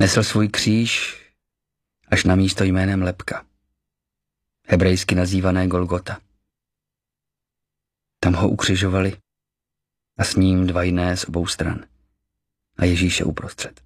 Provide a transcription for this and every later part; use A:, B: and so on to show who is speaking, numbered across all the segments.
A: Nesl svůj kříž až na místo jménem Lebka, hebrejsky nazývané Golgota. Tam ho ukřižovali a s ním dva jiné z obou stran a Ježíše uprostřed.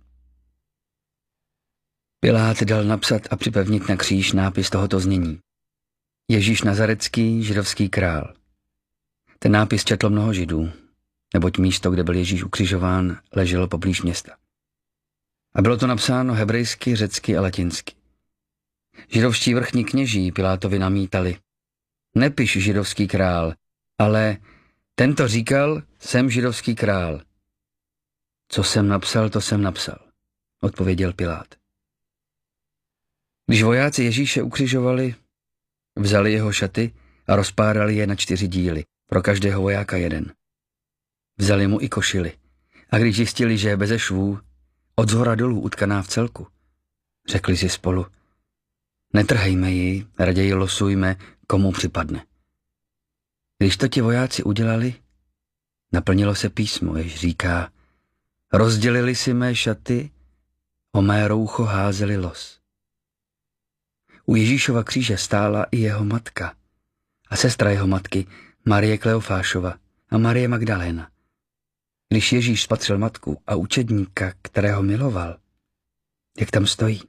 A: Pilát dal napsat a připevnit na kříž nápis tohoto znění: Ježíš Nazarecký, židovský král. Ten nápis četlo mnoho Židů, neboť místo, kde byl Ježíš ukřižován, leželo poblíž města. A bylo to napsáno hebrejsky, řecky a latinsky. Židovští vrchní kněží Pilátovi namítali: Nepiš židovský král, ale tento říkal, jsem židovský král. Co jsem napsal, to jsem napsal, odpověděl Pilát. Když vojáci Ježíše ukřižovali, vzali jeho šaty a rozpárali je na 4 díly, pro každého vojáka jeden. Vzali mu i košili a když zjistili, že je beze švů, od zhora dolů utkaná v celku, řekli si spolu: Netrhejme ji, raději losujme, komu připadne. Když to ti vojáci udělali, naplnilo se písmo, jež říká: Rozdělili si mé šaty, o mé roucho házeli los. U Ježíšova kříže stála i jeho matka a sestra jeho matky, Marie Kleofášova a Marie Magdaléna. Když Ježíš spatřil matku a učedníka, kterého miloval, jak tam stojí,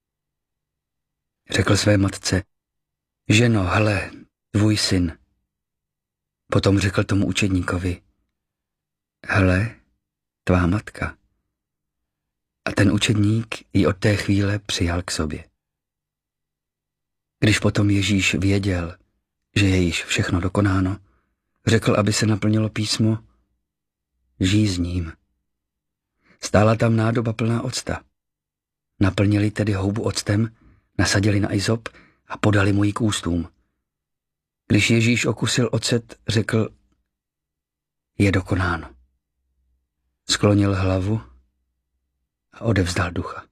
A: řekl své matce: Ženo, hle, tvůj syn. Potom řekl tomu učedníkovi: Hle, tvá matka. A ten učedník ji od té chvíle přijal k sobě. Když potom Ježíš věděl, že je již všechno dokonáno, řekl, aby se naplnilo písmo: Žij s ním. Stála tam nádoba plná octa. Naplnili tedy houbu octem, nasadili na izop a podali mu ji k ústům. Když Ježíš okusil ocet, řekl: Je dokonáno. Sklonil hlavu a odevzdal ducha.